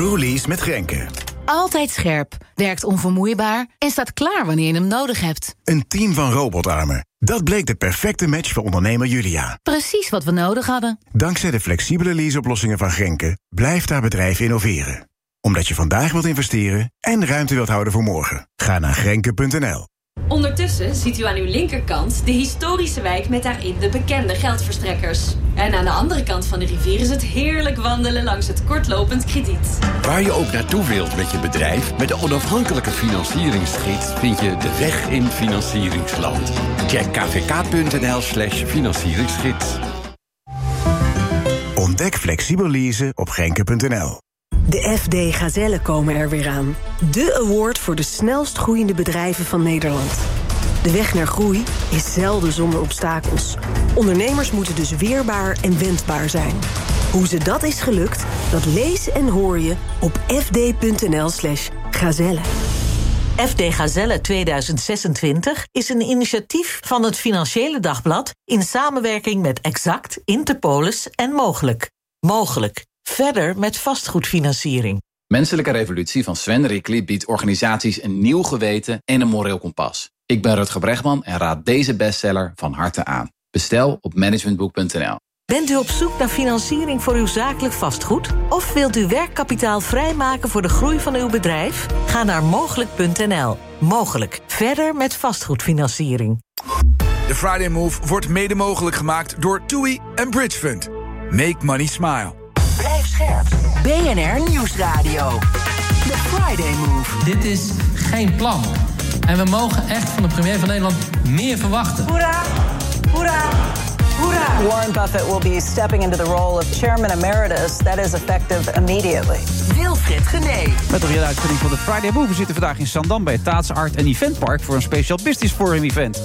TrueLease met Grenke. Altijd scherp, werkt onvermoeibaar en staat klaar wanneer je hem nodig hebt. Een team van robotarmen. Dat bleek de perfecte match voor ondernemer Julia. Precies wat we nodig hadden. Dankzij de flexibele leaseoplossingen van Grenke blijft haar bedrijf innoveren. Omdat je vandaag wilt investeren en ruimte wilt houden voor morgen. Ga naar Grenke.nl. Ondertussen ziet u aan uw linkerkant de historische wijk met daarin de bekende geldverstrekkers. En aan de andere kant van de rivier is het heerlijk wandelen langs het kortlopend krediet. Waar je ook naartoe wilt met je bedrijf, met de onafhankelijke financieringsgids vind je de weg in financieringsland. Check kvk.nl/financieringsgids. Ontdek flexibel leasen op Grenke.nl. De FD Gazellen komen er weer aan. De award voor de snelst groeiende bedrijven van Nederland. De weg naar groei is zelden zonder obstakels. Ondernemers moeten dus weerbaar en wendbaar zijn. Hoe ze dat is gelukt, dat lees en hoor je op fd.nl/gazellen. FD Gazelle 2026 is een initiatief van het Financiële Dagblad in samenwerking met Exact, Interpolis en Mogelijk. Mogelijk. Verder met vastgoedfinanciering. Menselijke Revolutie van Sven Rickly biedt organisaties een nieuw geweten en een moreel kompas. Ik ben Rutger Bregman en raad deze bestseller van harte aan. Bestel op managementboek.nl. Bent u op zoek naar financiering voor uw zakelijk vastgoed? Of wilt u werkkapitaal vrijmaken voor de groei van uw bedrijf? Ga naar mogelijk.nl. Mogelijk. Verder met vastgoedfinanciering. De Friday Move wordt mede mogelijk gemaakt door TUI en Bridge Fund. Make money smile. Blijf scherp. BNR Nieuwsradio. The Friday Move. Dit is geen plan. En we mogen echt van de premier van Nederland meer verwachten. Hoera! Hoera! Hoera! Warren Buffett will be stepping into the role of chairman emeritus. That is effective immediately. Wilfred Genee. Met de hele uitzending van de Friday Move. We zitten vandaag in Zandam bij het Taats Art en Eventpark voor een speciaal Business Forum event.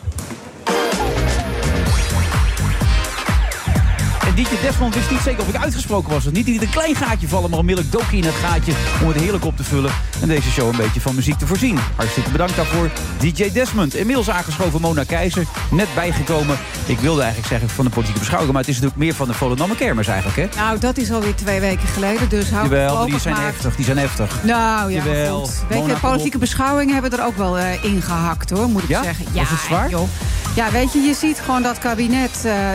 Dietje Desmond wist niet zeker of ik uitgesproken was of niet. Die liet een klein gaatje vallen, maar onmiddellijk dook hij in het gaatje om het heerlijk op te vullen en deze show een beetje van muziek te voorzien. Hartstikke bedankt daarvoor, DJ Desmond. Inmiddels aangeschoven Mona Keizer, net bijgekomen. Ik wilde eigenlijk zeggen van de politieke beschouwing, maar het is natuurlijk meer van de Volendammer kermis eigenlijk, hè? Nou, dat is alweer 2 weken geleden, dus hou Jawel, die zijn heftig. Nou ja, jawel. goed. Weet je, politieke beschouwingen hebben er ook wel ingehakt, hoor, moet ik zeggen. Ja, was het zwaar? Joh. Ja, weet je ziet gewoon dat kabinet,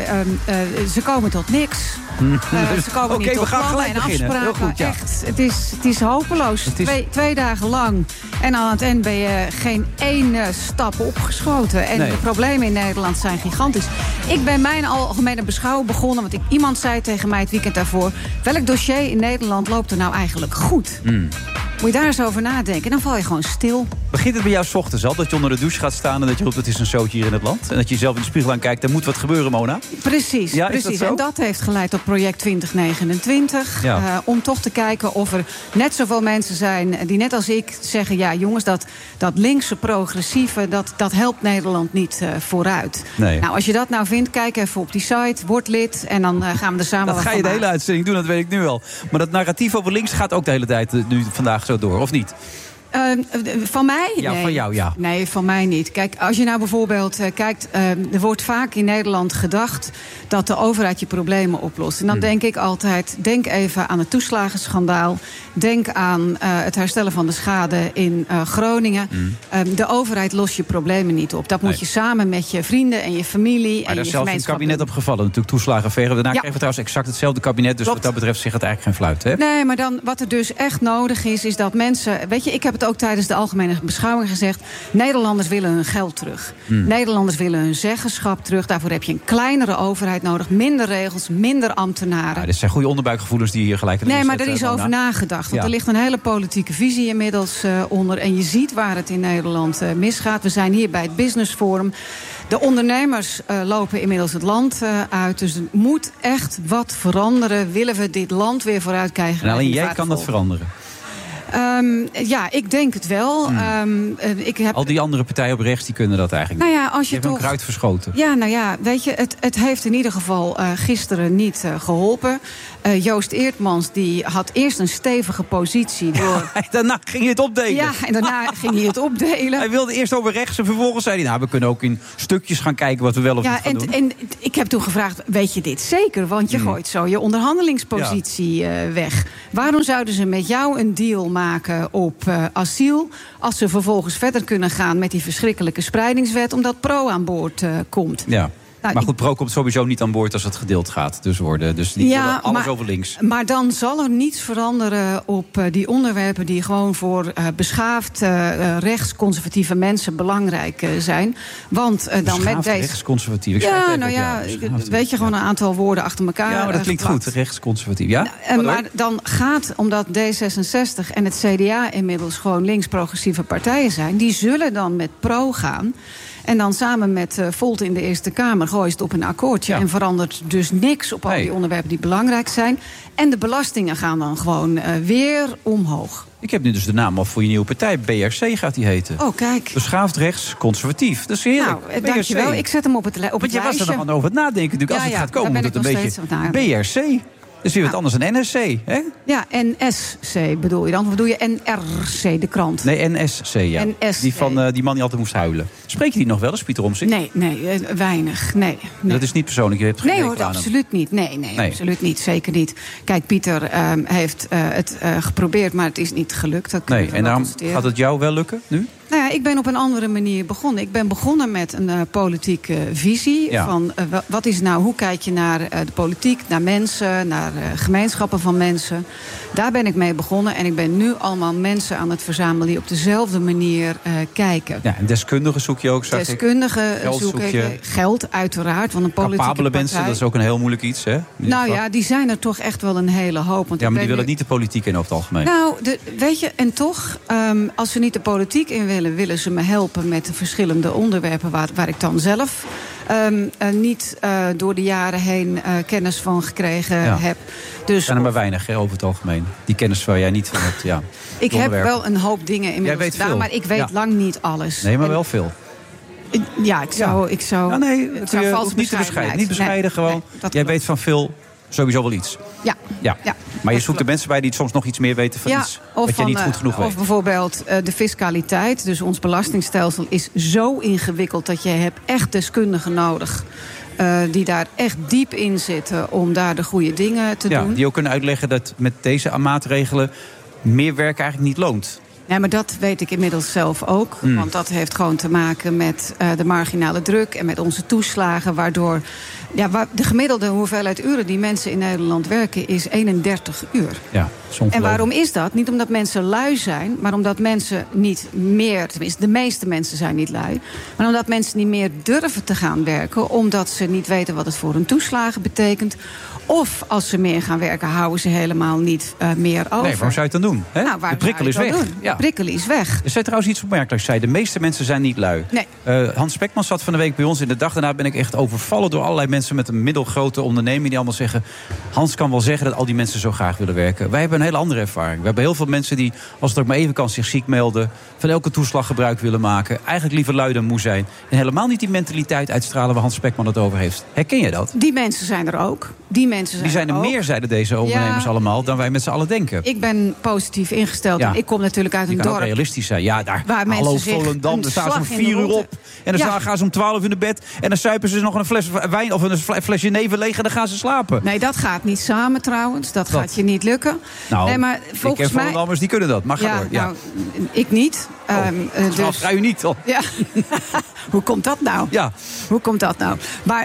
ze komen tot niks. Ze komen niet tot plannen en afspraken. Heel goed, ja. Echt, het is hopeloos. 2 dagen lang. En aan het eind ben je geen één stap opgeschoten. En de problemen in Nederland zijn gigantisch. Ik ben mijn algemene beschouwing begonnen, want iemand zei tegen mij het weekend daarvoor: welk dossier in Nederland loopt er nou eigenlijk goed? Moet je daar eens over nadenken. Dan val je gewoon stil. Begint het bij jou 's ochtends al? Dat je onder de douche gaat staan en dat je roept: het is een zootje hier in het land? En dat je jezelf in de spiegel aankijkt, er moet wat gebeuren, Mona? Precies, ja, precies. Dat zo? En dat heeft geleid tot project 2029. Ja. Om toch te kijken of er net zoveel mensen zijn die net als ik zeggen: ja, jongens, dat linkse progressieve, dat helpt Nederland niet vooruit. Nee. Nou, als je dat nou vindt, kijk even op die site, word lid en dan gaan we er samen dat wat ga je van de hele maken. uitzending doen, dat weet ik nu al. Maar dat narratief over links gaat ook de hele tijd nu vandaag zo door, of niet? Van mij? Ja, nee. van jou, ja. Nee, van mij niet. Kijk, als je nou bijvoorbeeld kijkt, er wordt vaak in Nederland gedacht dat de overheid je problemen oplost. En dan denk ik altijd, denk even aan het toeslagenschandaal. Denk aan het herstellen van de schade in Groningen. De overheid lost je problemen niet op. Dat moet je samen met je vrienden en je familie en Maar daar je is zelfs gemeenschap een kabinet doen. op gevallen. Natuurlijk toeslagenaffaire. Daarna Ja. kregen we trouwens exact hetzelfde kabinet. Dus Klopt. wat dat betreft zegt het eigenlijk geen fluit, hè? Nee, maar dan wat er dus echt nodig is dat mensen... Weet je, ik heb het ook tijdens de algemene beschouwing gezegd: Nederlanders willen hun geld terug. Nederlanders willen hun zeggenschap terug. Daarvoor heb je een kleinere overheid nodig. Minder regels, minder ambtenaren. Ja, dit zijn goede onderbuikgevoelens die hier gelijk Nee, maar er is over nagedacht. Want er ligt een hele politieke visie inmiddels onder. En je ziet waar het in Nederland misgaat. We zijn hier bij het Business Forum. De ondernemers lopen inmiddels het land uit. Dus er moet echt wat veranderen. Willen we dit land weer vooruit krijgen? En alleen jij kan dat veranderen. Ja, ik denk het wel. Al die andere partijen op rechts die kunnen dat eigenlijk niet. Nou ja, als je hebt een kruid verschoten. Ja, nou ja, weet je, het heeft in ieder geval gisteren niet geholpen. Joost Eertmans die had eerst een stevige positie. Daarna ging hij het opdelen. Ja, en daarna ging hij het opdelen. Hij wilde eerst over rechts en vervolgens zei hij... nou, we kunnen ook in stukjes gaan kijken wat we wel of niet gaan doen. En ik heb toen gevraagd, weet je dit zeker? Want je gooit zo je onderhandelingspositie weg. Waarom zouden ze met jou een deal maken op asiel... als ze vervolgens verder kunnen gaan met die verschrikkelijke spreidingswet... omdat Pro aan boord komt? Ja. Nou, maar goed, Pro komt sowieso niet aan boord als het gedeeld gaat dus worden. Dus die willen alles over links. Maar dan zal er niets veranderen op die onderwerpen... die gewoon voor beschaafd rechtsconservatieve mensen belangrijk zijn. Want dan met deze rechtsconservatief. Weet je, gewoon een aantal woorden achter elkaar. Ja, maar dat klinkt goed, rechtsconservatief. Ja? Maar dan gaat, omdat D66 en het CDA inmiddels gewoon links-progressieve partijen zijn... die zullen dan met Pro gaan... En dan samen met Volt in de Eerste Kamer gooien ze het op een akkoordje... en verandert dus niks op al die onderwerpen die belangrijk zijn. En de belastingen gaan dan gewoon weer omhoog. Ik heb nu dus de naam al voor je nieuwe partij. BRC gaat die heten. Oh, kijk. Beschaafd rechts, conservatief. Dat is heerlijk. Nou, dankjewel. Ik zet hem op het lijstje. Want je was er nog aan over het nadenken. Natuurlijk. Als het gaat komen, moet het een beetje BRC... Dus weer wat anders dan NSC, hè? Ja, NSC bedoel je dan? Of bedoel je NRC, de krant? Nee, NSC, ja. NSC. Die man die altijd moest huilen. Spreek je die nog wel eens, Pieter Omtzigt? Nee, weinig. Nee. Dat is niet persoonlijk? Je hebt geen absoluut niet. Nee, absoluut niet. Zeker niet. Kijk, Pieter heeft het geprobeerd, maar het is niet gelukt. Dat en daarom gaat het jou wel lukken nu? Nou ja, ik ben op een andere manier begonnen. Ik ben begonnen met een politieke visie. Ja. Van wat is nou, hoe kijk je naar de politiek, naar mensen, naar gemeenschappen van mensen. Daar ben ik mee begonnen. En ik ben nu allemaal mensen aan het verzamelen die op dezelfde manier kijken. Ja, en deskundigen zoek je ook, zag deskundigen zoek ik. Geld, uiteraard. Want een politieke capabele partij, mensen, dat is ook een heel moeilijk iets, hè? Nou ja, die zijn er toch echt wel een hele hoop. Want maar die willen niet de politiek in over het algemeen. Nou, weet je, en toch, als ze niet de politiek in willen ze me helpen met de verschillende onderwerpen waar ik dan zelf niet door de jaren heen kennis van gekregen heb. Dus er zijn er maar weinig, hè, over het algemeen. Die kennis waar jij niet van hebt, ja. Ik heb wel een hoop dingen inmiddels gedaan, maar ik weet lang niet alles. Nee, maar wel veel. Ja, ik zou ja, nee, het zou vals niet te bescheiden. Niet bescheiden, gewoon. Jij weet van veel sowieso wel iets. Ja. Maar je zoekt de mensen bij die soms nog iets meer weten van iets wat je niet goed genoeg weet. Of bijvoorbeeld de fiscaliteit. Dus ons belastingstelsel is zo ingewikkeld dat je hebt echt deskundigen nodig. Die daar echt diep in zitten om daar de goede dingen te doen. Die ook kunnen uitleggen dat met deze maatregelen meer werk eigenlijk niet loont. Ja, maar dat weet ik inmiddels zelf ook. Want dat heeft gewoon te maken met de marginale druk en met onze toeslagen. Waardoor de gemiddelde hoeveelheid uren die mensen in Nederland werken is 31 uur. Ja, en waarom is dat? Niet omdat mensen lui zijn, maar omdat mensen niet meer, tenminste de meeste mensen zijn niet lui, maar omdat mensen niet meer durven te gaan werken, omdat ze niet weten wat het voor hun toeslagen betekent. Of als ze meer gaan werken, houden ze helemaal niet meer over. Nee, waarom zou je het dan doen? Hè? Nou, de prikkel is weg. De prikkel is weg. Er zei trouwens iets opmerkelijks. De meeste mensen zijn niet lui. Nee. Hans Spekman zat van de week bij ons in de dag. Daarna ben ik echt overvallen door allerlei mensen met een middelgrote onderneming die allemaal zeggen, Hans kan wel zeggen dat al die mensen zo graag willen werken. Wij hebben een hele andere ervaring. We hebben heel veel mensen die, als het ook maar even kan, zich ziek melden, van elke toeslag gebruik willen maken, eigenlijk liever lui dan moe zijn. En helemaal niet die mentaliteit uitstralen waar Hans Spekman het over heeft. Herken je dat? Die mensen zijn er ook. Die zijn er meer, zeiden deze ondernemers allemaal, dan wij met z'n allen denken. Ik ben positief ingesteld. Ja. Ik kom natuurlijk uit een dorp. Je kan ook realistisch zijn. Ja, daar. Waar hallo Volendam, daar staan ze om 4 uur op. En dan gaan ze om 12 uur naar bed. En dan suipen ze nog een fles wijn of een flesje neven leeg en dan gaan ze slapen. Nee, dat gaat niet samen trouwens. Dat gaat je niet lukken. Nou, nee, maar volgens ik ken Volendammers die kunnen dat. Maar ga door. Nou, ik niet. Dus ga je niet al. Ja. Hoe komt dat nou? Ja. Hoe komt dat nou? Maar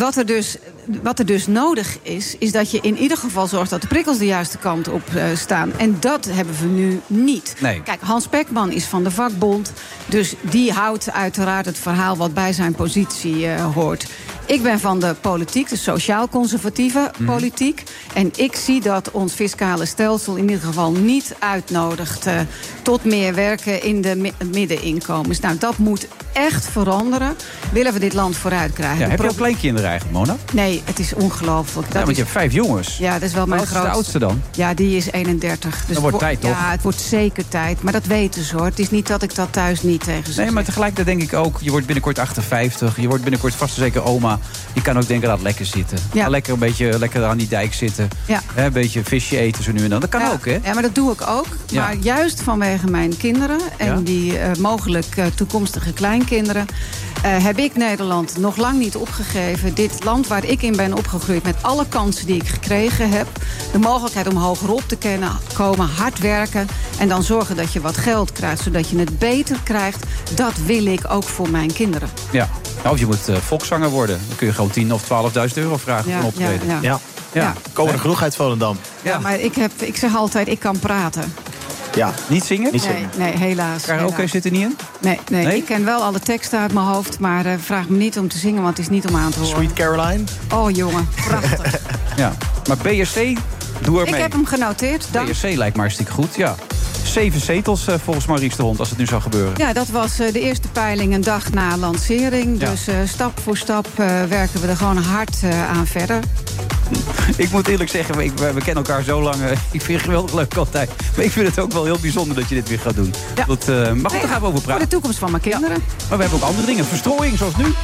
wat er dus nodig is dat je in ieder geval zorgt dat de prikkels de juiste kant op staan. En dat hebben we nu niet. Nee. Kijk, Hans Spekman is van de vakbond. Dus die houdt uiteraard het verhaal wat bij zijn positie hoort. Ik ben van de politiek, de sociaal-conservatieve politiek. En ik zie dat ons fiscale stelsel in ieder geval niet uitnodigt tot meer werken in de middeninkomens. Nou, dat moet echt veranderen, willen we dit land vooruit krijgen. Ja, heb je ook kleinkinderen eigenlijk, Mona? Nee, het is ongelooflijk. Want je hebt 5 jongens. Ja, dat is wel mijn grootste. Wat is de oudste dan? Ja, die is 31. Dus dat wordt tijd, toch? Ja, het wordt zeker tijd. Maar dat weten ze, hoor. Het is niet dat ik dat thuis niet tegen ze Nee, maar tegelijkertijd denk ik ook, je wordt binnenkort 58. Je wordt binnenkort vast en zeker oma. Je kan ook denken, laat lekker zitten. Ja. Ga lekker een beetje lekker aan die dijk zitten. Ja. Een beetje visje eten zo nu en dan. Dat kan ook, hè? Ja, maar dat doe ik ook. Ja. Maar juist vanwege mijn kinderen en die mogelijk toekomstige kleinkinderen, heb ik Nederland nog lang niet opgegeven. Dit land waar ik in ben opgegroeid, met alle kansen die ik gekregen heb, de mogelijkheid om hogerop te komen, hard werken en dan zorgen dat je wat geld krijgt, zodat je het beter krijgt. Dat wil ik ook voor mijn kinderen. Ja. Nou, of je moet volkszanger worden. Dan kun je gewoon 10.000 of 12.000 euro vragen voor een optreden. Ja. Komen er genoeg uit Volendam. Ja, maar ik zeg altijd, ik kan praten. Ja. Niet zingen? Nee, helaas. Karaoke zit er niet in? Nee, ik ken wel alle teksten uit mijn hoofd, maar vraag me niet om te zingen, want het is niet om aan te horen. Sweet Caroline? Oh, jongen, prachtig. Ja, maar BRC, doe er mee. Ik heb hem genoteerd, dank. BRC lijkt me hartstikke goed, ja. 7 zetels volgens Maurice de Hond, als het nu zou gebeuren. Ja, dat was de eerste peiling een dag na lancering. Ja. Dus stap voor stap werken we er gewoon hard aan verder. Ik moet eerlijk zeggen, we kennen elkaar zo lang. Ik vind het geweldig leuk altijd. Maar ik vind het ook wel heel bijzonder dat je dit weer gaat doen. Ja. Maar goed, daar gaan we over praten. Voor de toekomst van mijn kinderen. Ja. Maar we hebben ook andere dingen. Verstrooiing, zoals nu.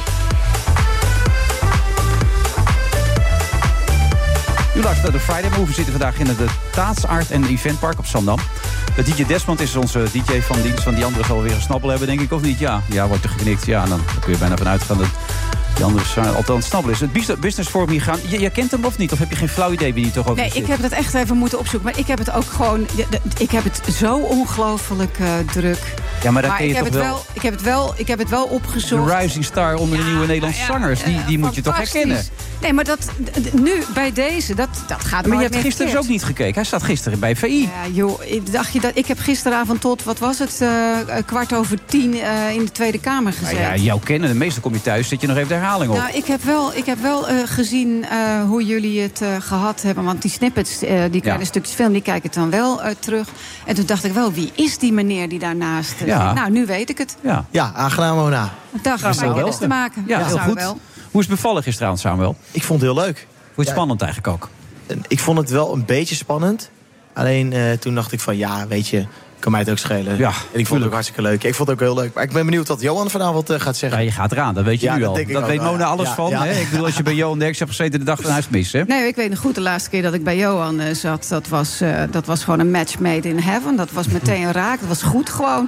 U luistert naar de Friday Move. We zitten vandaag in het Taats-Art en Eventpark op Zandam. De DJ Desmond is onze DJ van dienst. Van die anderen zal weer een snabbel hebben, denk ik, of niet? Ja, wordt er geknikt. Ja, dan kun je bijna vanuit gaan dat die anderen althans snabbel is. Het Business Forum hier gaan. Jij kent hem of niet? Of heb je geen flauw idee wie die toch ook Nee, ik heb het echt even moeten opzoeken. Maar ik heb het ook gewoon... Ik heb het zo ongelooflijk druk. Ja, maar dan ken je toch wel... Ik heb het wel opgezocht. De rising star onder de nieuwe Nederlandse zangers. Die moet je toch herkennen? Nee, maar nu, bij deze, dat gaat maar je hebt gisteren dus ook niet gekeken. Hij staat gisteren bij VI. Ja, joh, dacht je dat? Ik heb gisteravond tot, wat was het, 10:15 in de Tweede Kamer gezeten. Nou ja, jou kennen. De meeste kom je thuis, zit je nog even de herhaling op. Nou, ik heb wel gezien hoe jullie het gehad hebben. Want die snippets, die kleine stukjes film, die kijken het dan wel terug. En toen dacht ik wel, wie is die meneer die daarnaast zit? Nou, nu weet ik het. Ja, aangenaam, Mona. Dag, kennis te maken. Ja, heel goed. Wel. Hoe is het bevallen gisteravond, Samuel? Ik vond het heel leuk. Vond je het spannend eigenlijk ook? Ik vond het wel een beetje spannend. Alleen toen dacht ik van, ja, weet je, kan mij het ook schelen. Ja, en ik vond het ook hartstikke leuk. Ik vond het ook heel leuk. Maar ik ben benieuwd wat Johan vanavond gaat zeggen. Ja, je gaat eraan, dat weet je nu al. Dat weet Mona alles van. Ja. Hè? Ik bedoel, als je bij Johan Derks hebt gezeten de dag van huis mis, hè? Nee, ik weet nog goed, de laatste keer dat ik bij Johan zat, dat was gewoon een match made in heaven. Dat was meteen raak. Dat was goed gewoon.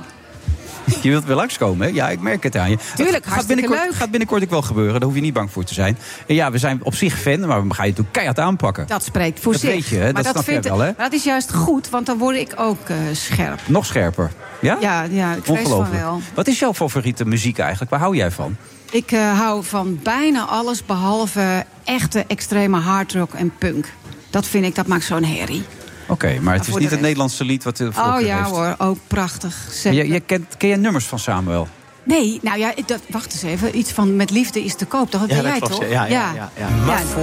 Je wilt weer langskomen, hè? Ja, ik merk het aan je. Tuurlijk, hartstikke leuk. Gaat binnenkort ook wel gebeuren, daar hoef je niet bang voor te zijn. En ja, we zijn op zich fan, maar we gaan je natuurlijk keihard aanpakken. Dat spreekt voor zich. Dat weet je, hè? Maar dat snap je wel, hè? Maar dat is juist goed, want dan word ik ook scherp. Nog scherper, ja? Ja, ik vrees van wel. Wat is jouw favoriete muziek eigenlijk? Waar hou jij van? Ik hou van bijna alles, behalve echte extreme hardrock en punk. Dat vind ik, dat maakt zo'n herrie. Oké, maar het is niet het Nederlandse lied wat Oh ja heeft. Hoor, ook prachtig. Ken jij nummers van Samuel? Nee, nou ja, wacht eens even. Iets van Met Liefde is te koop. Dat ben jij toch? Ja. Maar